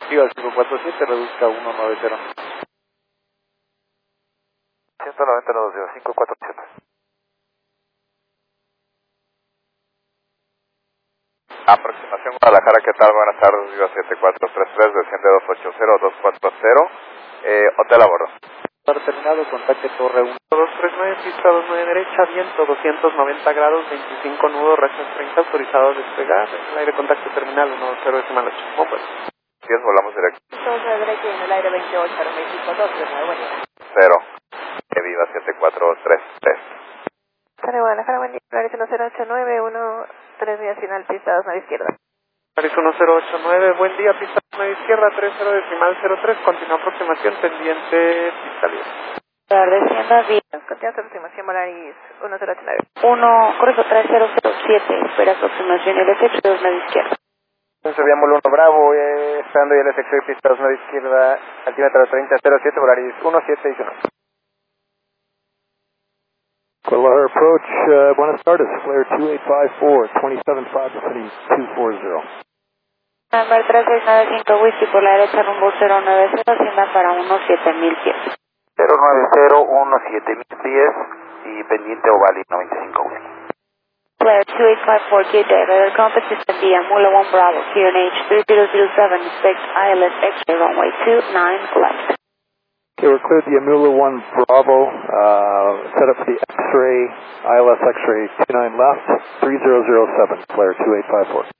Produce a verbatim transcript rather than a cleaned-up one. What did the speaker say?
Siga al cinco cuatro siete, reduzca a uno nueve cero. ciento noventa nudos, cinco cuatro siete. Aproximación Guadalajara, ¿qué tal? Buenas tardes, Viva siete cuatro tres tres, desciende dos ocho cero dos cuatro cero, eh, hotel a bordo. Terminado, contacte Torre uno dos tres nueve, pista dos nueve derecha, viento doscientos noventa grados, veinticinco nudos, rachas treinta, autorizado a despegar, en el aire contacto terminal uno cero decimal ocho. ¿Cómo pues? diez, volamos directo. dos nueve derecha y en el aire veintiocho, México dos tres nueve, buen día. cero, que Viva siete cuatro tres tres. Sale Guadalajara, buen día, Polaris uno cero ocho nueve, uno tres decimal, pista dos nueve izquierda. Polaris uno cero ocho nueve, buen día, pista dos nueve izquierda, tres cero decimal cero tres, continúa aproximación, pendiente, pista libre. Descienda bien. Continúa aproximación Polaris uno cero ocho nueve. uno, correcto, tres cero cero siete, espera aproximación L S X dos nueve izquierda. Subíamos uno Bravo, eh, esperando y L S X pista dos nueve izquierda, altímetro treinta cero siete, Polaris uno siete uno. Guadalajara approach, uh, buenas tardes, flare two eight five four, twenty-seven five, descending two four zero. Number tres seis nueve cinco, whisky por la derecha, rumbo cero nueve cero, ascienda para uno siete mil pies. cero nueve cero uno siete mil pies y pendiente Ovali noventa y cinco whisky. Flare two eight five four, K J, radar compass system D, Mula one Bravo, Q N H three zero zero seven, expect I L S X-ray runway two nine left. Okay, we're cleared the Amula one Bravo, uh, set up for the X-ray, I L S X-ray two nine left, three zero zero seven, flare two eight five four.